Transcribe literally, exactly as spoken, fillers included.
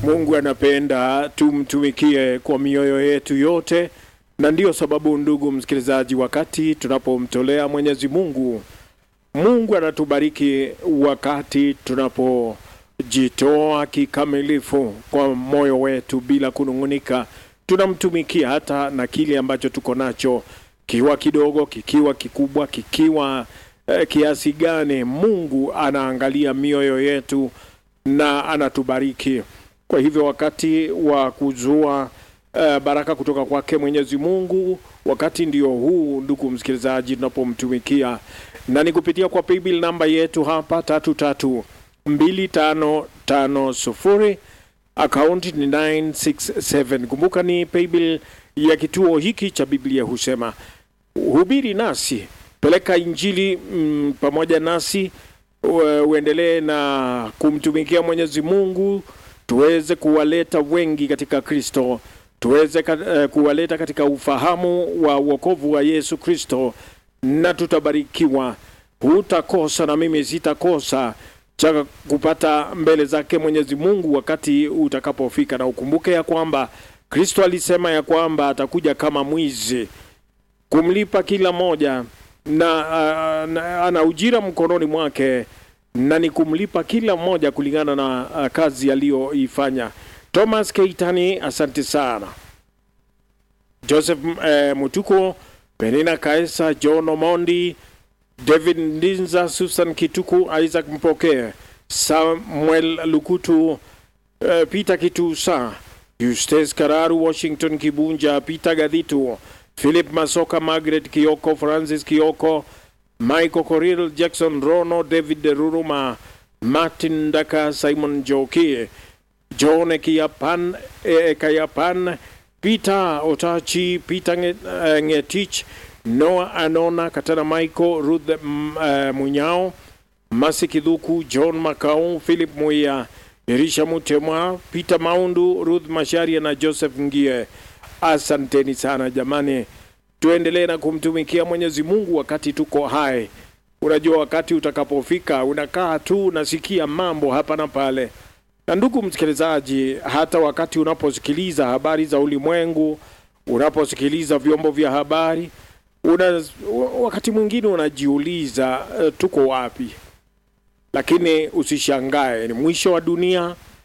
Mungu anapenda tumtumikie kwa mioyo yetu yote, na ndiyo sababu ndugu msikilizaji, wakati tunapomtolea Mwenyezi Mungu, Mungu anatubariki wakati tunapojitoa kikamilifu kwa moyo wetu bila kunungunika. Tunamtumikia hata na kile ambacho tuko nacho, kiwa kidogo, kikiwa kikubwa, kikiwa eh, kiasi gani. Mungu anaangalia mioyo yetu na anatubariki. Kwa hivyo wakati wa kuzua uh, baraka kutoka kwake Mwenyezi Mungu, wakati ndio huu ndugu msikilizaji, tunapomtumikia. Na ni kupitia kwa paybill namba yetu hapa tatu tatu mbili tano tano sufuri, account ni nine six seven. Kumbuka ni paybill ya kituo hiki cha Biblia Husema. Hubiri nasi, peleka injili mm, pamoja nasi, uendelee na kumtumikia Mwenyezi Mungu, tuweze kuwaleta wengi katika Kristo, tuweze uh, kuwaleta katika ufahamu wa wokovu wa Yesu Kristo, na tutabarikiwa. Hutakosa na mimi sitakosa cha kupata mbele zake Mwenyezi Mungu wakati utakapofika. Na ukumbuke ya kwamba Kristo alisema ya kwamba atakuja kama mwizi kumlipa kila moja, na, uh, na ana ujira mkononi mwake, na ni kumlipa kila mmoja kulingana na uh, kazi aliyoifanya. Thomas Keitani, asante sana. Joseph uh, Mutuko, Penina Kaesa, John Omondi, David Ndinza, Susan Kituku, Isaac Mpoke, Samuel Lukutu, uh, Peter Kitusa, Eustace Kararu, Washington Kibunja, Peter Gadhitu, Philip Masoka, Margaret Kioko, Francis Kioko, Michael Coril, Jackson Rono, David Ruruma, Martin Daka, Simon Joki, John Kiapan, e, Kayapan, Peter Otachi, Peter Ngetich, Noah Anona, Katana Michael, Ruth uh, Munyao, Masi Kiduku, John Makau, Philip Muia, Irisha Mutemwa, Peter Maundu, Ruth Masharia na Joseph Ngie. Asanteni sana jamani. Tuendelee na kumtumikia Mwenyezi Mungu wakati tuko hai. Unajua wakati utakapofika unakaa tu unasikia mambo hapa na pale. Na ndugu msikilizaji, hata wakati unaposikiliza habari za ulimwengu, unaposikiliza vyombo vya habari, una, wakati mwingine unajiuliza uh, tuko wapi? Lakini usishangae, ni mwisho wa dunia.